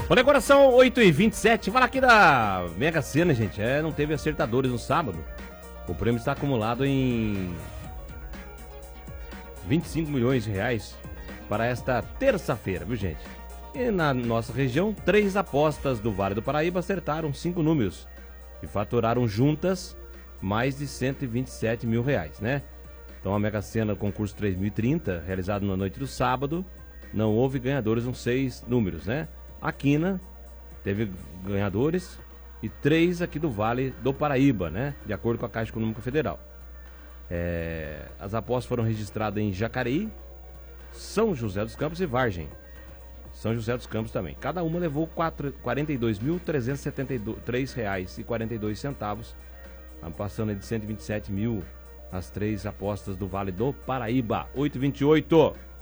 Olha, agora são 8h27. Fala aqui da Mega Sena, gente. Não teve acertadores no sábado. O prêmio está acumulado em 25 milhões de reais para esta terça-feira, viu, gente? E na nossa região, 3 apostas do Vale do Paraíba acertaram 5 números e faturaram juntas mais de 127 mil reais, né? Então a Mega Sena concurso 3030, realizado na noite do sábado, não houve ganhadores nos 6 números, né? A Quina teve ganhadores e 3 aqui do Vale do Paraíba, né? De acordo com a Caixa Econômica Federal. As apostas foram registradas em Jacareí, São José dos Campos e Vargem. São José dos Campos também. Cada uma levou R$ 42.373,42, passando de 127 mil as 3 apostas do Vale do Paraíba. 8h28.